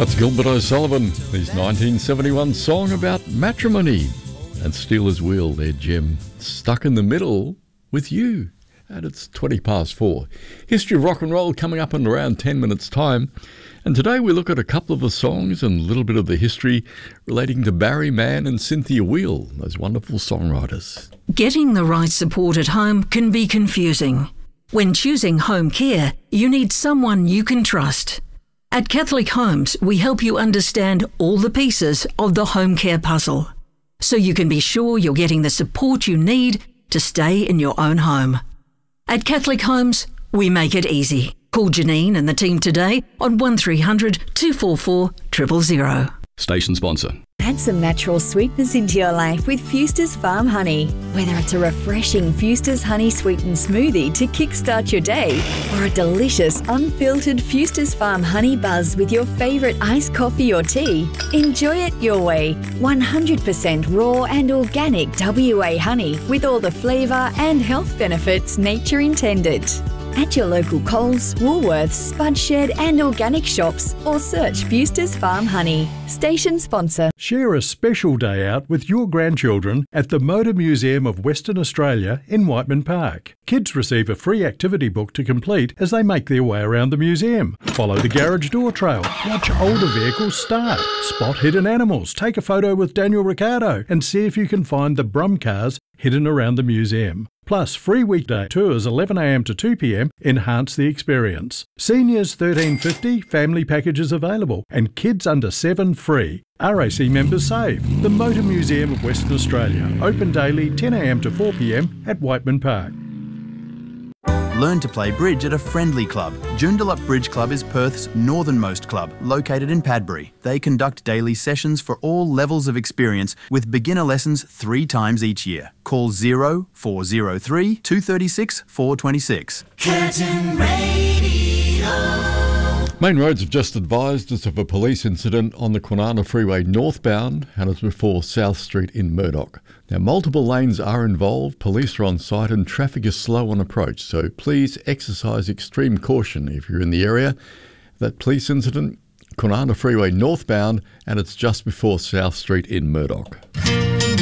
That's Gilbert O'Sullivan, his 1971 song about matrimony. And Steelers Wheel, their gem, Stuck in the Middle with You. And it's 4:20. History of rock and roll coming up in around 10 minutes' time. And today we look at a couple of the songs and a little bit of the history relating to Barry Mann and Cynthia Weil, those wonderful songwriters. Getting the right support at home can be confusing. When choosing home care, you need someone you can trust. At Catholic Homes, we help you understand all the pieces of the home care puzzle, so you can be sure you're getting the support you need to stay in your own home. At Catholic Homes, we make it easy. Call Janine and the team today on 1300 244 000. Station sponsor. Add some natural sweetness into your life with Fuster's Farm Honey. Whether it's a refreshing Fuster's Honey Sweetened Smoothie to kickstart your day, or a delicious unfiltered Fuster's Farm Honey Buzz with your favourite iced coffee or tea, enjoy it your way. 100% raw and organic WA honey with all the flavour and health benefits nature intended. At your local Coles, Woolworths, Spud Shed and organic shops, or search Fuster's Farm Honey. Station sponsor. Share a special day out with your grandchildren at the Motor Museum of Western Australia in Whiteman Park. Kids receive a free activity book to complete as they make their way around the museum. Follow the garage door trail, watch older vehicles start, spot hidden animals, take a photo with Daniel Ricciardo and see if you can find the Brum cars hidden around the museum. Plus, free weekday tours 11am to 2pm enhance the experience. Seniors $13.50, family packages available, and kids under 7 free. RAC members save. The Motor Museum of Western Australia, open daily 10am to 4pm at Whiteman Park. Learn to play bridge at a friendly club. Joondalup Bridge Club is Perth's northernmost club, located in Padbury. They conduct daily sessions for all levels of experience with beginner lessons 3 times each year. Call 0403 236 426. Curtin Radio. Main Roads have just advised us of a police incident on the Kwinana Freeway northbound, and it's before South Street in Murdoch. Now, multiple lanes are involved, police are on site and traffic is slow on approach, so please exercise extreme caution if you're in the area. That police incident, Kwinana Freeway northbound, and it's just before South Street in Murdoch.